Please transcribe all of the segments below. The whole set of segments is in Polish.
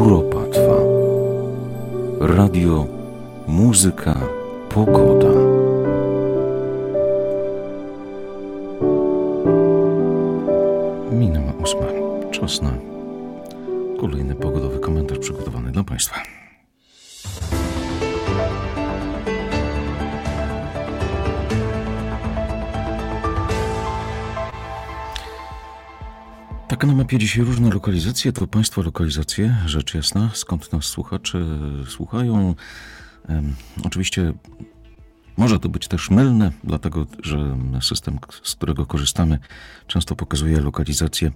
Europa trwa. Radio, muzyka, pogoda. Minęła 8. Czas na kolejny pogodowy komentarz przygotowany dla Państwa. Tak, na mapie dzisiaj różne lokalizacje, to Państwa lokalizacje, rzecz jasna, skąd nas słuchacze słuchają. Oczywiście może to być też mylne, dlatego że system, z którego korzystamy, często pokazuje lokalizację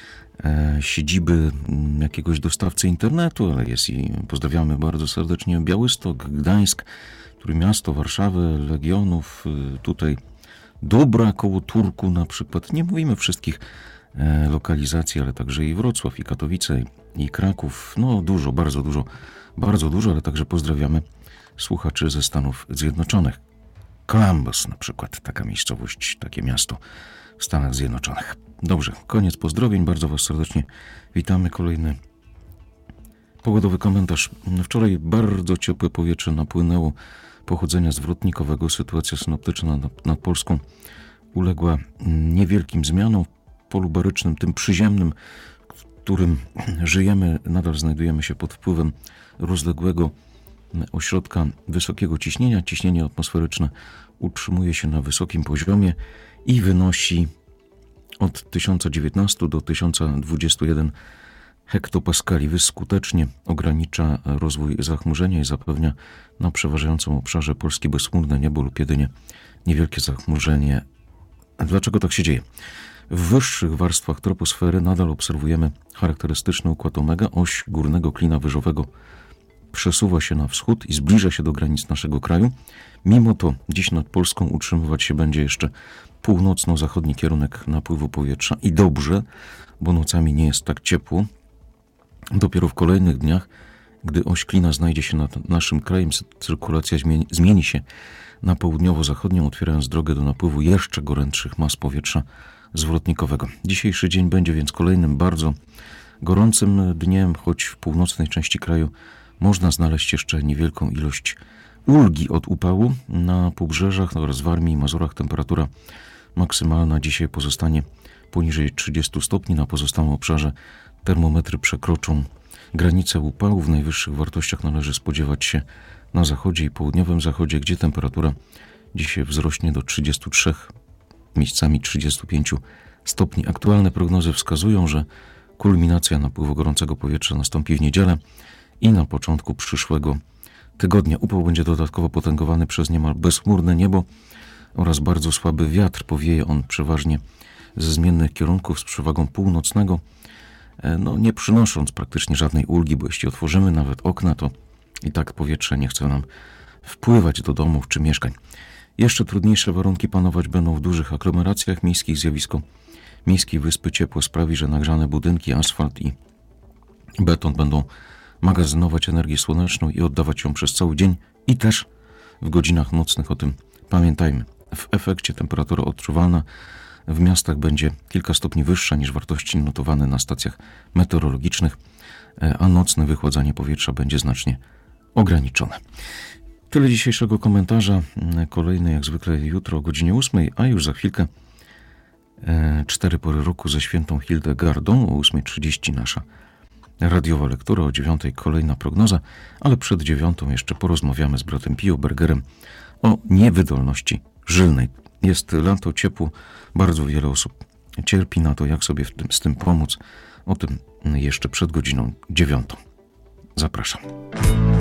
siedziby jakiegoś dostawcy internetu, ale jest i pozdrawiamy bardzo serdecznie Białystok, Gdańsk, Trójmiasto, Warszawę, Legionów, tutaj Dobra koło Turku na przykład. Nie mówimy wszystkich lokalizacji, ale także i Wrocław, i Katowice, i Kraków. No dużo, bardzo dużo, ale także pozdrawiamy słuchaczy ze Stanów Zjednoczonych. Columbus na przykład, taka miejscowość, takie miasto w Stanach Zjednoczonych. Dobrze, koniec pozdrowień, bardzo Was serdecznie witamy. Kolejny pogodowy komentarz. Wczoraj bardzo ciepłe powietrze napłynęło pochodzenia zwrotnikowego. Sytuacja synoptyczna nad Polską uległa niewielkim zmianom. W polu barycznym, tym przyziemnym, w którym żyjemy, nadal znajdujemy się pod wpływem rozległego ośrodka wysokiego ciśnienia. Ciśnienie atmosferyczne utrzymuje się na wysokim poziomie i wynosi od 1019 do 1021 hektopaskali. Skutecznie ogranicza rozwój zachmurzenia i zapewnia na przeważającym obszarze Polski bezchmurne niebo lub jedynie niewielkie zachmurzenie. A dlaczego tak się dzieje? W wyższych warstwach troposfery nadal obserwujemy charakterystyczny układ omega. Oś górnego klina wyżowego przesuwa się na wschód i zbliża się do granic naszego kraju. Mimo to dziś nad Polską utrzymywać się będzie jeszcze północno-zachodni kierunek napływu powietrza i dobrze, bo nocami nie jest tak ciepło. Dopiero w kolejnych dniach, gdy oś klina znajdzie się nad naszym krajem, cyrkulacja zmieni się na południowo-zachodnią, otwierając drogę do napływu jeszcze gorętszych mas powietrza zwrotnikowego. Dzisiejszy dzień będzie więc kolejnym bardzo gorącym dniem, choć w północnej części kraju można znaleźć jeszcze niewielką ilość ulgi od upału. Na Półbrzeżach oraz w Warmii i Mazurach temperatura maksymalna dzisiaj pozostanie poniżej 30 stopni. Na pozostałym obszarze termometry przekroczą granicę upału. W najwyższych wartościach należy spodziewać się na zachodzie i południowym zachodzie, gdzie temperatura dzisiaj wzrośnie do 33, miejscami 35 stopni. Aktualne prognozy wskazują, że kulminacja napływu gorącego powietrza nastąpi w niedzielę i na początku przyszłego tygodnia. Upał będzie dodatkowo potęgowany przez niemal bezchmurne niebo oraz bardzo słaby wiatr. Powieje on przeważnie ze zmiennych kierunków z przewagą północnego, nie przynosząc praktycznie żadnej ulgi, bo jeśli otworzymy nawet okna, to i tak powietrze nie chce nam wpływać do domów czy mieszkań. Jeszcze trudniejsze warunki panować będą w dużych aglomeracjach miejskich. Zjawisko miejskiej wyspy ciepło sprawi, że nagrzane budynki, asfalt i beton będą magazynować energię słoneczną i oddawać ją przez cały dzień i też w godzinach nocnych. O tym pamiętajmy. W efekcie temperatura odczuwalna w miastach będzie kilka stopni wyższa niż wartości notowane na stacjach meteorologicznych, a nocne wychładzanie powietrza będzie znacznie ograniczone. Tyle dzisiejszego komentarza. Kolejny jak zwykle jutro o godzinie 8, a już za chwilkę 4 pory roku ze świętą Hildegardą. O 8:30 nasza radiowa lektura, o 9 kolejna prognoza, ale przed 9 jeszcze porozmawiamy z bratem Pio Bergerem o niewydolności żylnej. Jest lato, ciepło, bardzo wiele osób cierpi na to, jak sobie z tym pomóc. O tym jeszcze przed godziną 9. Zapraszam.